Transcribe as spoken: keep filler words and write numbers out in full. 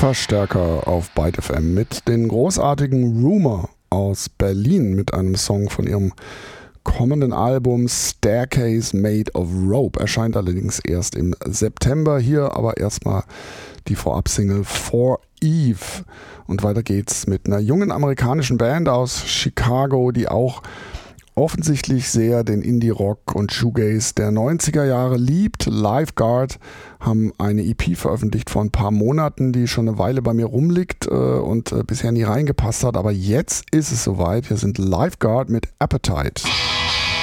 Verstärker auf Byte F M mit den großartigen Rumour aus Berlin mit einem Song von ihrem kommenden Album Staircase Made of Rope. Erscheint allerdings erst im September. Hier aber erstmal die Vorab-Single For Eve. Und weiter geht's mit einer jungen amerikanischen Band aus Chicago, die auch offensichtlich sehr den Indie-Rock und Shoegaze der neunziger Jahre liebt. Lifeguard haben eine E P veröffentlicht vor ein paar Monaten, die schon eine Weile bei mir rumliegt äh, und äh, bisher nie reingepasst hat. Aber jetzt ist es soweit. Hier sind Lifeguard mit Appetite.